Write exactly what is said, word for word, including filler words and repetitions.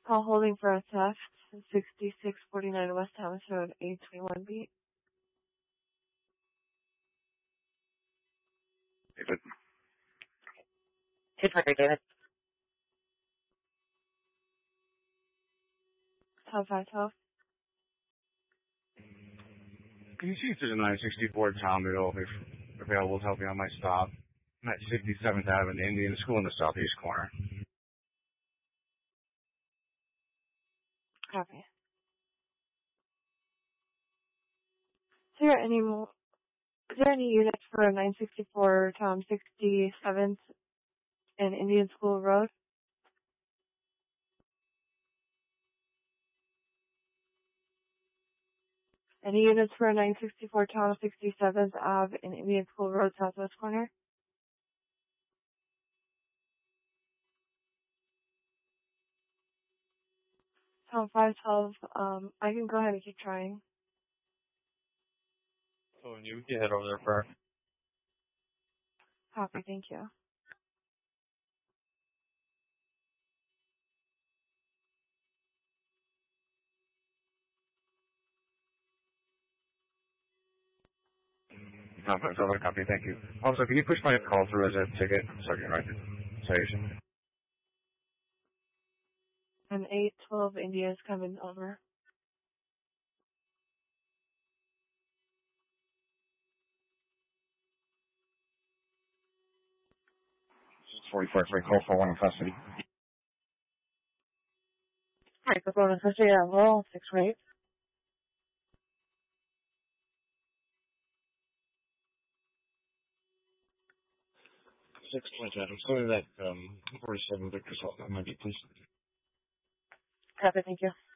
Call holding for a theft, sixty-six forty-nine West Thomas Road, A twenty-one B. David. Good morning, David. Tom five twelve. Can you see if there's a nine sixty-four Tom Middle available to help me on my stop? I'm at sixty-seventh Avenue, Indian School in the southeast corner. Copy. Is there any more, is there any units for nine sixty-four Tom sixty-seventh and Indian School Road? Any units for nine sixty-four Tom sixty-seventh Ave and Indian School Road, southwest corner? Tom five twelve, um, I can go ahead and keep trying. So you can head over there for Copy, thank you. No, that's all I copy, thank you. Also, can you push my call through as a ticket so I can write the citation? And eight twelve India is coming over. forty-four three, call for one in custody. Microphone in custody, yeah, roll, six rate. six point seven. So that um forty-seven Victor Salt, that might be please. Copy, thank you.